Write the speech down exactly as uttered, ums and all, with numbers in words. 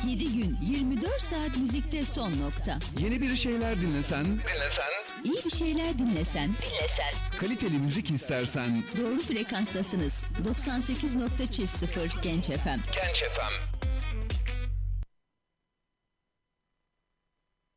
yedi gün yirmi dört saat müzikte son nokta. Yeni bir şeyler dinlesen, Dinlesen, İyi bir şeyler dinlesen, dinlesen. kaliteli müzik istersen, doğru frekanstasınız. doksan sekiz nokta sıfır Genç F M. Genç F M.